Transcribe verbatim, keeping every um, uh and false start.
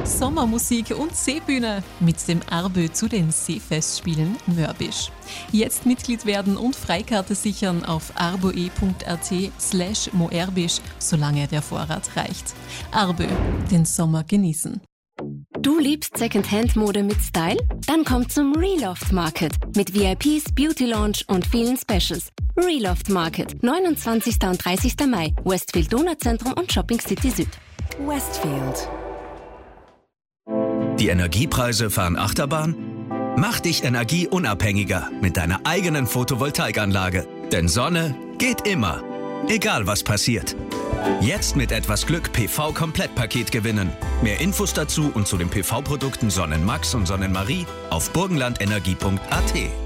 Sommermusik und Seebühne mit dem Arbö zu den Seefestspielen Mörbisch. Jetzt Mitglied werden und Freikarte sichern auf arboe.at slash moerbisch, solange der Vorrat reicht. Arbö, den Sommer genießen. Du liebst Secondhand-Mode mit Style? Dann komm zum Reloft Market mit V I Ps, Beauty Lounge und vielen Specials. Reloft Market, neunundzwanzigsten und dreißigsten Mai, Westfield Donauzentrum und Shopping City Süd. Westfield. Die Energiepreise fahren Achterbahn? Mach dich energieunabhängiger mit deiner eigenen Photovoltaikanlage. Denn Sonne geht immer, egal was passiert. Jetzt mit etwas Glück P V-Komplettpaket gewinnen. Mehr Infos dazu und zu den P V-Produkten Sonnenmax und Sonnenmarie auf burgenlandenergie punkt a t.